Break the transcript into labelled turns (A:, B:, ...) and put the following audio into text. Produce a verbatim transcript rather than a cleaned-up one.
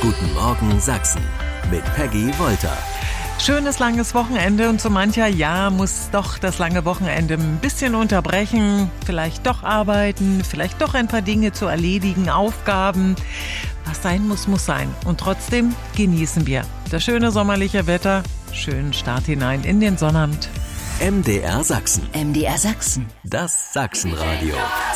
A: Guten Morgen Sachsen mit Peggy Wolter.
B: Schönes langes Wochenende und so mancher ja muss doch das lange Wochenende ein bisschen unterbrechen, vielleicht doch arbeiten, vielleicht doch ein paar Dinge zu erledigen, Aufgaben. Was sein muss, muss sein. Und trotzdem genießen wir das schöne sommerliche Wetter, schönen Start hinein in den Sonnabend.
A: M D R Sachsen.
C: M D R Sachsen.
A: Das Sachsenradio.